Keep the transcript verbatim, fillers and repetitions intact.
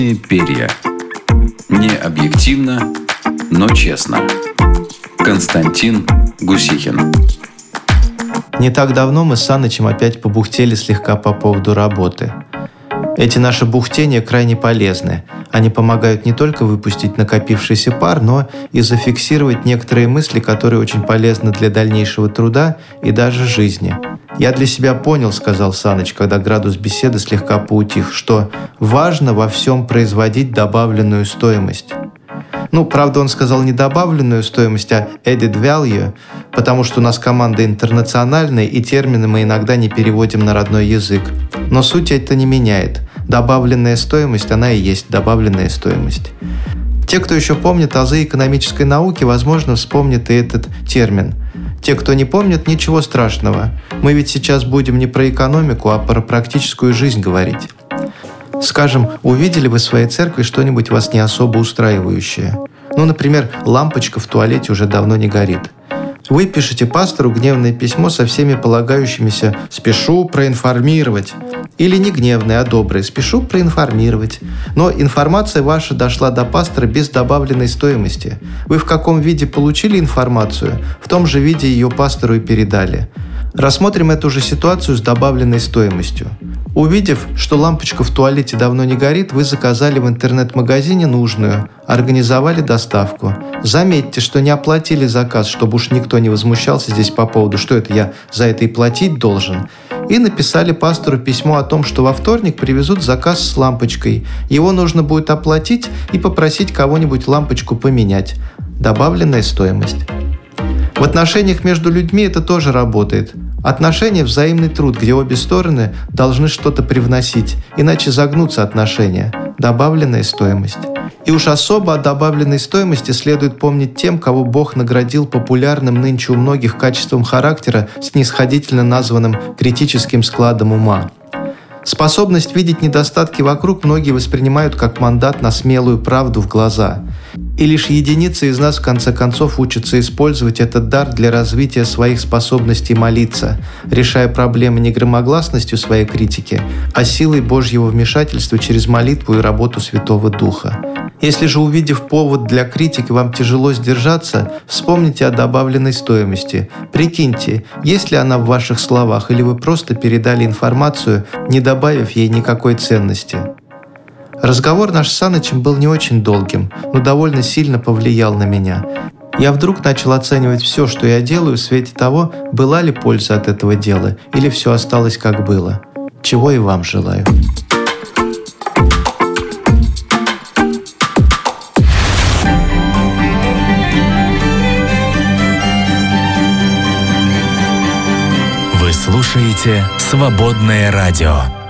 Перья. Не объективно, но честно. Константин Гусихин. Не так давно мы с Санычем опять побухтели слегка по поводу работы. Эти наши бухтения крайне полезны. Они помогают не только выпустить накопившийся пар, но и зафиксировать некоторые мысли, которые очень полезны для дальнейшего труда и даже жизни. «Я для себя понял, — сказал Саныч, когда градус беседы слегка поутих, — что важно во всем производить добавленную стоимость». Ну, правда, он сказал не добавленную стоимость, а added value, потому что у нас команда интернациональная, и термины мы иногда не переводим на родной язык. Но суть это не меняет. Добавленная стоимость, она и есть добавленная стоимость. Те, кто еще помнит азы экономической науки, возможно, вспомнят и этот термин. Те, кто не помнит, ничего страшного. Мы ведь сейчас будем не про экономику, а про практическую жизнь говорить. Скажем, увидели вы в своей церкви что-нибудь вас не особо устраивающее. Ну, например, лампочка в туалете уже давно не горит. Вы пишете пастору гневное письмо со всеми полагающимися «спешу проинформировать». Или не гневное, а доброе «спешу проинформировать». Но информация ваша дошла до пастора без добавленной стоимости. Вы в каком виде получили информацию, в том же виде ее пастору и передали. Рассмотрим эту же ситуацию с добавленной стоимостью. Увидев, что лампочка в туалете давно не горит, вы заказали в интернет-магазине нужную, организовали доставку. Заметьте, что не оплатили заказ, чтобы уж никто не возмущался здесь по поводу, что это я за это и платить должен. И написали пастору письмо о том, что во вторник привезут заказ с лампочкой. Его нужно будет оплатить и попросить кого-нибудь лампочку поменять. Добавленная стоимость. В отношениях между людьми это тоже работает. Отношения – взаимный труд, где обе стороны должны что-то привносить, иначе загнутся отношения. Добавленная стоимость. И уж особо о добавленной стоимости следует помнить тем, кого Бог наградил популярным нынче у многих качеством характера, снисходительно названным критическим складом ума. Способность видеть недостатки вокруг многие воспринимают как мандат на смелую правду в глаза. И лишь единицы из нас в конце концов учатся использовать этот дар для развития своих способностей молиться, решая проблемы не громогласностью своей критики, а силой Божьего вмешательства через молитву и работу Святого Духа. Если же, увидев повод для критики, вам тяжело сдержаться, вспомните о добавленной стоимости. Прикиньте, есть ли она в ваших словах, или вы просто передали информацию, не добавив ей никакой ценности. Разговор наш с Санычем был не очень долгим, но довольно сильно повлиял на меня. Я вдруг начал оценивать все, что я делаю, в свете того, была ли польза от этого дела, или все осталось как было. Чего и вам желаю. Вы слушаете «Свободное радио».